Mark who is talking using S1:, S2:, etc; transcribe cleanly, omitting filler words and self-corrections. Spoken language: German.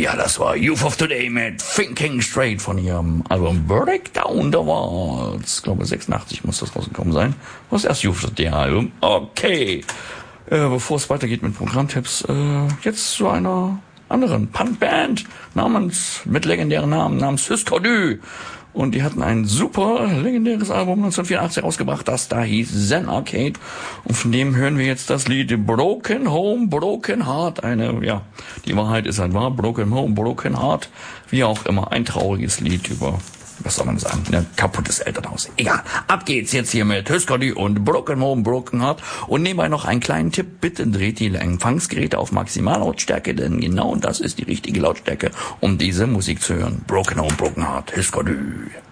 S1: Ja, das war Youth of Today mit Thinking Straight von ihrem Album Breakdown the Walls. Ich glaube 86 muss das rausgekommen sein. Was ist erst Youth of Today Album? Okay. Bevor es weitergeht mit Programmtipps, jetzt zu einer anderen Punkband mit legendären Namen namens Husker Du. Und die hatten ein super legendäres Album 1984 rausgebracht, das da hieß Zen Arcade. Und von dem hören wir jetzt das Lied Broken Home, Broken Heart. Die Wahrheit ist halt wahr, Broken Home, Broken Heart. Wie auch immer, ein trauriges Lied über, was soll man sagen, ein kaputtes Elternhaus. Egal, ab geht's jetzt hier mit Husker Du und Broken Home, Broken Heart. Und nebenbei noch einen kleinen Tipp, bitte dreht die Empfangsgeräte auf Maximallautstärke, denn genau das ist die richtige Lautstärke, um diese Musik zu hören. Broken Home, Broken Heart, Husker Du.